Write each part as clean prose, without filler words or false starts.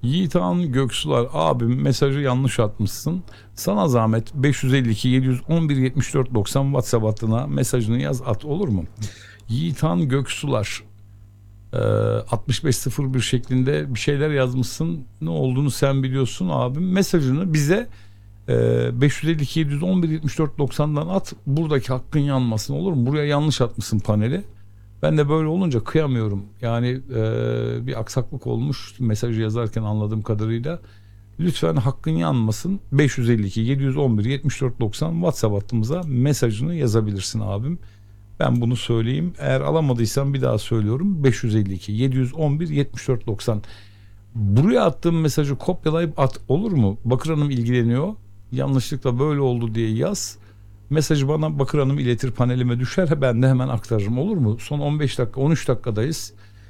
Yiğitan Göksular abim mesajı yanlış atmışsın. Sana zahmet 552 711 74 90 WhatsApp hattına mesajını yaz, at, olur mu? Yiğitan Göksular 6501 şeklinde bir şeyler yazmışsın. Ne olduğunu sen biliyorsun abim. Mesajını bize 552 711 74 90'dan at. Buradaki hakkın yanmasın, olur mu? Buraya yanlış atmışsın paneli. Ben de böyle olunca kıyamıyorum. Yani bir aksaklık olmuş mesajı yazarken anladığım kadarıyla. Lütfen hakkın yanmasın. 552 711 74 90 WhatsApp hattımıza mesajını yazabilirsin abim. Ben bunu söyleyeyim. Eğer alamadıysan bir daha söylüyorum. 552 711 74 90. Buraya attığım mesajı kopyalayıp at, olur mu? Bakır Hanım ilgileniyor. Yanlışlıkla böyle oldu diye yaz. Mesajı bana Bakır Hanım iletir, panelime düşer. Ben de hemen aktarırım, olur mu? Son 15 dakika 13 dakikadayız.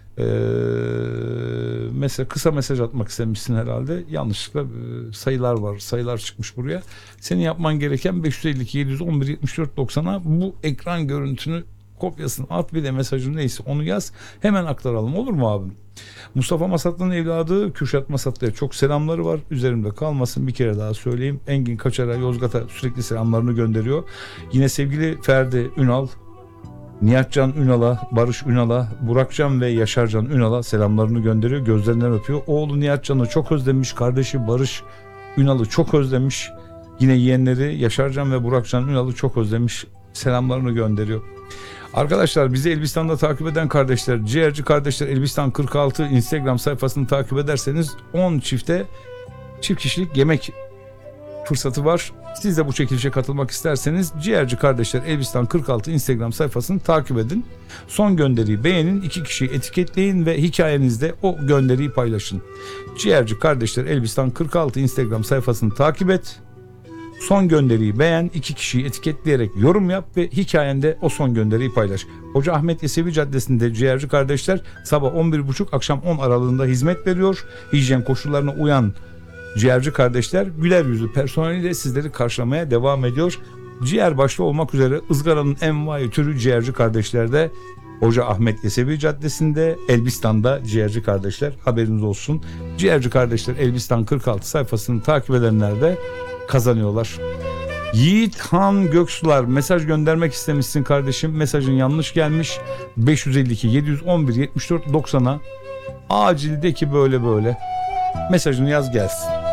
Mesela kısa mesaj atmak istemişsin herhalde. Yanlışlıkla sayılar var. Sayılar çıkmış buraya. Senin yapman gereken 552 711 74 90'a bu ekran görüntünü kopyasını at, bir de mesajın neyse onu yaz. Hemen aktaralım, olur mu abim? Mustafa Masatlı'nın evladı Kürşat Masatlı'ya çok selamları var. Üzerimde kalmasın, bir kere daha söyleyeyim. Engin Kaçar'a, Yozgat'a sürekli selamlarını gönderiyor. Yine sevgili Ferdi Ünal, Nihatcan Ünal'a, Barış Ünal'a, Burakcan ve Yaşarcan Ünal'a selamlarını gönderiyor. Gözlerinden öpüyor. Oğlu Nihatcan'ı çok özlemiş. Kardeşi Barış Ünal'ı çok özlemiş. Yine yeğenleri Yaşarcan ve Burakcan Ünal'ı çok özlemiş. Selamlarını gönderiyor. Arkadaşlar, bizi Elbistan'da takip eden kardeşler, ciğerci kardeşler, Elbistan 46 Instagram sayfasını takip ederseniz 10 çifte çift kişilik yemek fırsatı var. Siz de bu çekilişe katılmak isterseniz ciğerci kardeşler Elbistan 46 Instagram sayfasını takip edin. Son gönderiyi beğenin, 2 kişiyi etiketleyin ve hikayenizde o gönderiyi paylaşın. Ciğerci kardeşler Elbistan 46 Instagram sayfasını takip et. Son gönderiyi beğen, 2 kişiyi etiketleyerek yorum yap ve hikayende o son gönderiyi paylaş. Hoca Ahmet Yesevi Caddesi'nde ciğerci kardeşler sabah 11.30 akşam 10 aralığında hizmet veriyor. Hijyen koşullarına uyan ciğerci kardeşler güler yüzlü personeliyle sizleri karşılamaya devam ediyor. Ciğer başta olmak üzere ızgaranın envai türü ciğerci kardeşlerde, Hoca Ahmet Yesevi Caddesi'nde, Elbistan'da ciğerci kardeşler, haberiniz olsun. Ciğerci kardeşler Elbistan 46 sayfasını takip edenler de kazanıyorlar. Yiğit Han Göksular, mesaj göndermek istemişsin kardeşim. Mesajın yanlış gelmiş. 552 711 74 90'a acildeki böyle mesajını yaz gelsin.